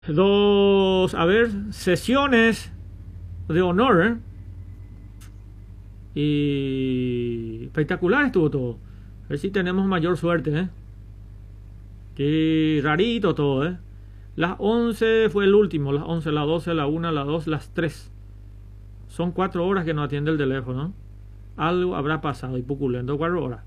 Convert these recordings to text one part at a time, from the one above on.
Dos, a ver, sesiones de honor, ¿eh? Y espectacular estuvo todo. A ver si tenemos mayor suerte, ¿eh? Qué rarito todo, ¿eh? Las 11 fue el último, las 11, las 12, la 1, las 2, las 3. Son 4 horas que no atiende el teléfono. Algo habrá pasado y puculento 4 horas.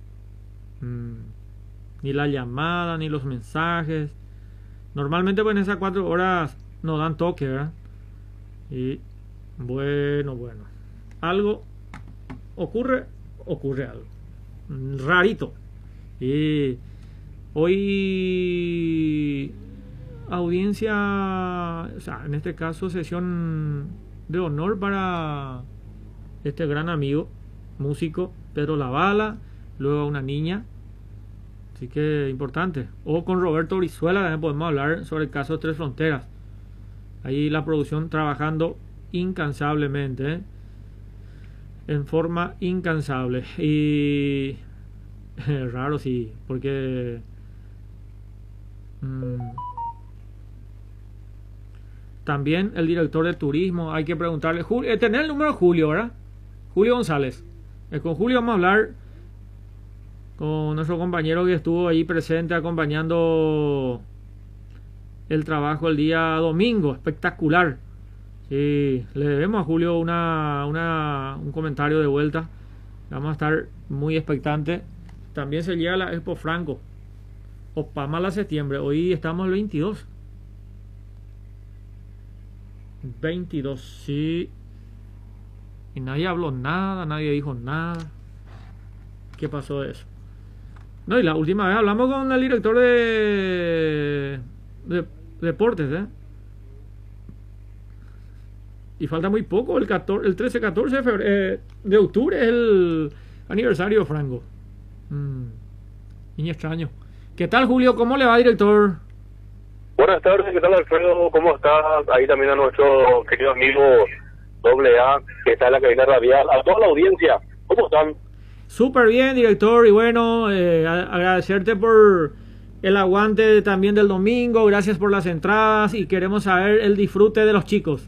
Ni la llamada, ni los mensajes. Normalmente pues en esas 4 horas nos dan toque, ¿verdad? Y bueno. Algo ocurre algo. Rarito. Y hoy audiencia, o sea, en este caso sesión de honor para este gran amigo, músico, Pedro Lavala, luego una niña. Así que importante. O con Roberto Brizuela también podemos hablar sobre el caso de Tres Fronteras. Ahí la producción trabajando incansablemente, ¿eh? En forma incansable. Y raro, sí, porque también el director de turismo, hay que preguntarle, tener el número de Julio, ¿verdad? Julio González. Con Julio vamos a hablar, con nuestro compañero que estuvo ahí presente acompañando el trabajo el día domingo, espectacular. Sí, le debemos a Julio un comentario de vuelta. Vamos a estar muy expectantes. También se llega la Expo Franco, Opamala septiembre. Hoy estamos el 22, sí. Y nadie habló nada, nadie dijo nada. ¿Qué pasó de eso? No, y la última vez hablamos con el director de deportes, ¿eh? Y falta muy poco, el 13-14 de febrero, de octubre es el aniversario de Franco. Niño extraño. ¿Qué tal, Julio? ¿Cómo le va, director? Buenas tardes, ¿qué tal, Alfredo? ¿Cómo estás? Ahí también a nuestro querido amigo AA, que está en la cabina radial, a toda la audiencia. ¿Cómo están? Súper bien, director, y bueno, agradecerte por el aguante también del domingo, gracias por las entradas y queremos saber el disfrute de los chicos.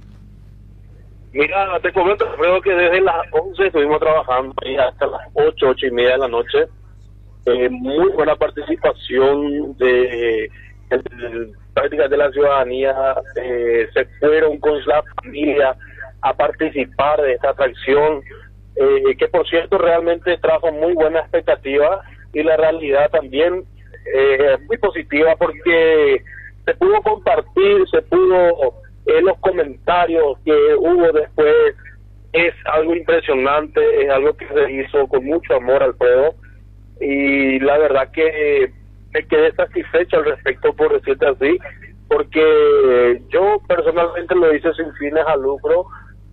Mira, te comento, Alfredo, que desde las 11 estuvimos trabajando y hasta las 8:30 de la noche. Muy buena participación de prácticas de la ciudadanía. Se fueron con la familia a participar de esta atracción, que por cierto realmente trajo muy buena expectativa, y la realidad también muy positiva, porque se pudo compartir, los comentarios que hubo después, es algo impresionante, es algo que se hizo con mucho amor, Alfredo, y la verdad que me quedé satisfecho al respecto, por decirte así, porque yo personalmente lo hice sin fines a lucro.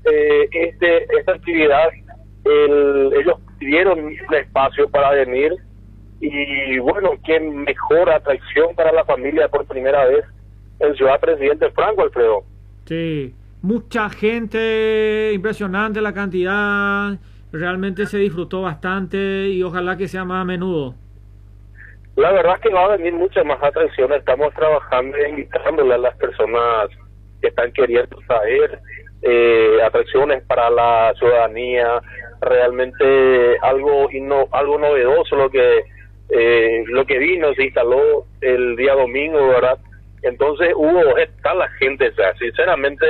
Esta actividad, ellos pidieron un espacio para venir, y bueno, qué mejor atracción para la familia por primera vez en Ciudad Presidente Franco, Alfredo. Sí, mucha gente, impresionante la cantidad, realmente se disfrutó bastante y ojalá que sea más a menudo. La verdad es que va a venir muchas más atracciones. Estamos trabajando e invitándole a las personas que están queriendo traer atracciones para la ciudadanía. Realmente algo novedoso lo que vino, se instaló el día domingo, ¿verdad? Entonces está la gente, o sea, sinceramente,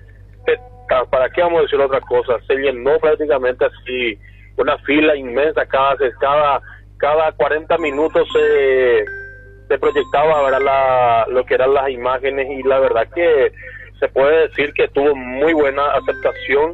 ¿para qué vamos a decir otra cosa? Se llenó prácticamente así, una fila inmensa, cada 40 minutos se proyectaba, ¿verdad? Lo que eran las imágenes, y la verdad que se puede decir que tuvo muy buena aceptación.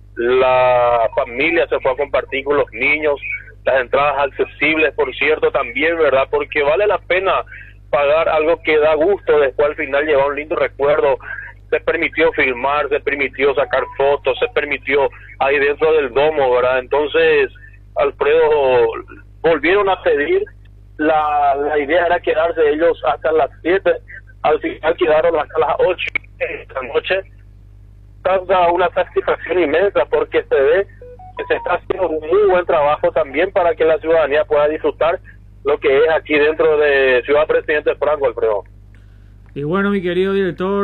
La familia se fue a compartir con los niños, las entradas accesibles, por cierto, también, ¿verdad? Porque vale la pena pagar algo que da gusto, después al final llevar un lindo recuerdo. Se permitió filmar, se permitió sacar fotos, se permitió ahí dentro del domo, ¿verdad? Entonces, Alfredo, volvieron a pedir, la idea era quedarse ellos hasta las 7, al final quedaron hasta las 8 de la noche. Causa una satisfacción inmensa, porque se ve que se está haciendo un muy buen trabajo también para que la ciudadanía pueda disfrutar lo que es aquí dentro de Ciudad Presidente Franco, Alfredo. Y bueno, mi querido director,